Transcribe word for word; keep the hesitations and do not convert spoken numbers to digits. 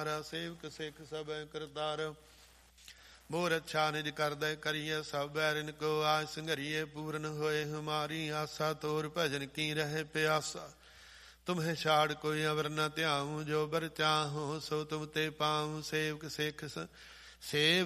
ਹਮਾਰਾ ਸੇਵਕ ਸਿੱਖ ਸਭੈ ਕਰਤਾਰ। ਮੋਰ ਅੱਛਾ ਨਿਜ ਕਰਦੈ ਕਰੀਏ ਸਭ ਬੈਰਿਨ ਕੋ ਆਜ ਸੰਘਰੀਏ ਪੂਰਨ ਹੋਏ ਹਮਾਰੀ ਆਸਾ ਤੋਰ ਭਜਨ ਕੀ ਰਹੇ ਪਿਆਸਾ। ਤੁਮਹਿ ਛਾੜ ਕੋਈ ਅਵਰ ਨ ਧਿਆਉ ਜੋ ਬਰ ਚਾਹੋ ਸੋ ਤੁਮ ਤੇ ਪਾਉ। ਸੇਵਕ ਸਿੱਖ ਸੇਵ